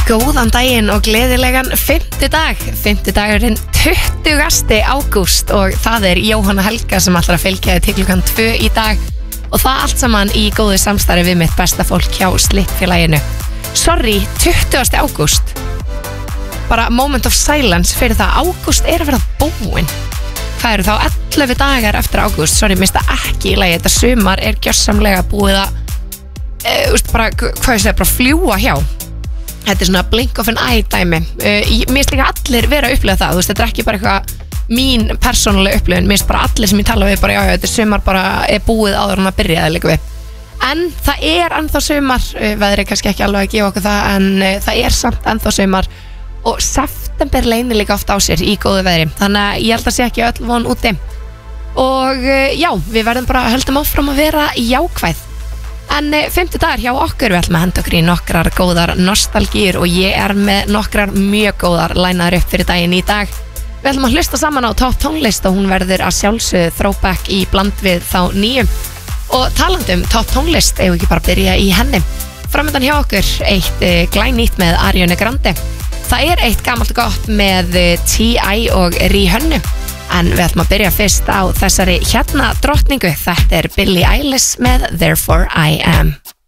Góðan daginn og gleðilegan fimmtudag. Fimmtudagurinn 20. ágúst og það Jóhanna Helga sem ætlar að fylgja þig til klukkan 2 í dag og það allt saman í góðu samstarfi við mitt besta fólk hjá Slippfélaginu. Sorry, 20. ágúst. Bara moment of silence fyrir það. Ágúst að vera búinn. Það eru þá 11 dagar eftir ágúst. Sorry, mér finnst það ekki í lagi. Þetta sumar gjörsamlega búið að bara fljúa hjá. Þetta svona blink of an eye dæmi. Mér finnst líka allir vera að upplifa það. Þetta ekki bara eitthvað mín persónulega upplifun. Mér finnst bara allir sem ég tala við bara já, þetta sumar bara búið áður en að byrja það líka við. En það ennþá sumar. Veðrið kannski ekki alveg að gefa okkur það, en það samt ennþá sumar. Og september leynir líka oft á sér í góðu veðri. Þannig að ég held að sé ekki öll von úti. Og já, við verðum bara að höldum áfram að vera jákvæð. En 5. dagar hjá okkur, við ætlum að henda okkur í nokkrar góðar nostalgíur og ég með nokkrar mjög góðar lænaður upp fyrir daginn í dag. Við ætlum að hlusta saman á topp tónlist og hún verður að sjálfsögðu throwback í bland við þá nýju. Og talandi topp tónlist, eigum við ekki bara að byrja í henni. Framöndan hjá okkur, eitt glænýtt með Ariana Grande. Það eitt gamalt gott með T.I. og Rihanna. En við ætlum að byrja fyrst á þessari drottningu. Þetta Billie Eilish með Therefore I Am.